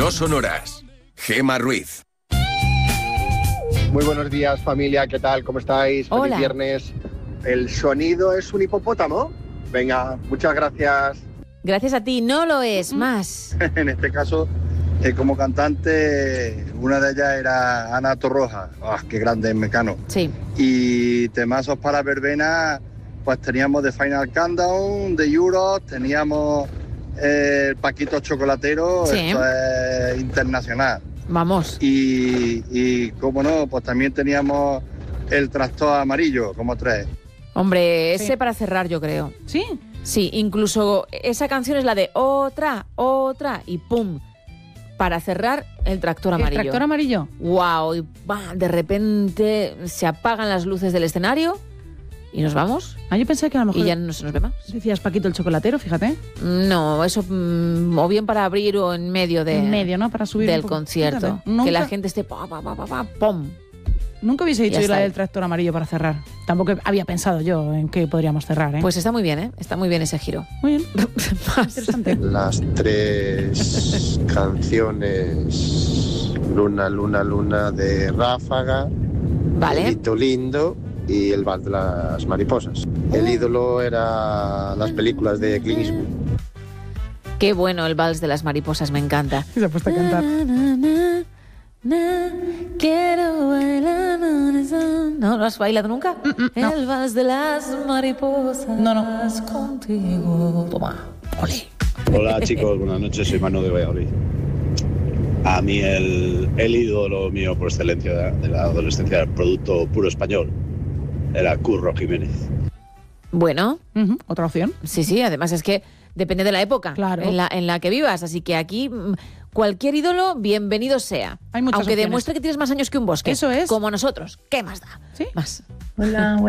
No sonoras. Gemma Ruiz. Muy buenos días, familia, ¿qué tal? ¿Cómo estáis? Hola. Feliz viernes. ¿El sonido es un hipopótamo? Venga, muchas gracias. Gracias a ti, no lo es más. En este caso, como cantante, una de ellas era Ana Torroja. ¡Ah, qué grande es Mecano! Sí. Y temazos para verbena, pues teníamos The Final Countdown, The Euros, teníamos el Paquito Chocolatero, Sí. esto es internacional. Vamos. Y cómo no, pues también teníamos el Tractor Amarillo, como 3. Hombre, Sí. ese para cerrar, yo creo. ¿Sí? Sí, incluso esa canción es la de otra, y pum. Para cerrar, el tractor amarillo. ¿El tractor amarillo? Wow, y de repente se apagan las luces del escenario y nos vamos Ah, yo pensé que a lo mejor y ya no se nos ve más. decías Paquito el chocolatero, fíjate. No, eso o bien para abrir o en medio En medio, ¿no? Para subir un del poco. concierto. Fíjate, nunca, Que la gente esté pum. nunca hubiese dicho Ya yo la está. del tractor amarillo para cerrar. Tampoco había pensado yo en qué podríamos cerrar, ¿eh? Pues está muy bien, ¿eh? Está muy bien ese giro. muy bien. Más. Interesante. Las 3 canciones Luna, Luna, Luna de Ráfaga, Vale. Hito Lindo y El Vals de las Mariposas. El ídolo era las películas de Clint Eastwood. Qué bueno el vals de las mariposas, me encanta. Se ha puesto a cantar. Quiero bailar. ¿No lo has bailado nunca? no. El vals de las mariposas. No. Contigo. Toma. Ole. Hola chicos, buenas noches, soy Manu de Valladolid. A mí el ídolo mío por excelencia de la adolescencia del producto puro español era Curro Jiménez. Bueno, Ujú, otra opción. sí, además es que depende de la época Claro. en la que vivas, así que aquí cualquier ídolo, bienvenido sea. Hay muchas Aunque opciones. demuestre que tienes más años que un bosque. Eso es. Como nosotros. ¿Qué más da? Sí. Más. Hola,